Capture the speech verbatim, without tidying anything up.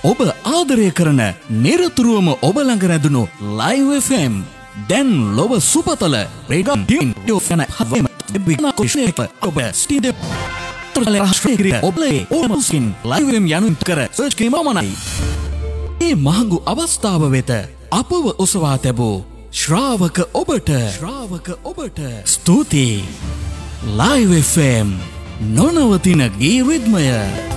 ඔබ ආදරය කරන නිරතුරුවම ඔබ ළඟ රැඳුණු ලයිව් එෆ් එම් දැන් ලොව සුපතල රේගම් ඩියෝ යන හදම දෙවිනා කුෂ්ණේක ඔබ ස්ටීඩ් තරල රාෂ්ට්‍රීය ඔබලේ ඕමස්කින් ලයිව් එම් යනුන් කර සර්ච් කිරීමමනයි. මේ මහඟු අවස්ථාව වෙත අපව ඔසවා තැබූ ශ්‍රාවක ඔබට ශ්‍රාවක ඔබට ස්තුතියි. ලයිව් එෆ් එම් නොනවතින ගී රිද්මය.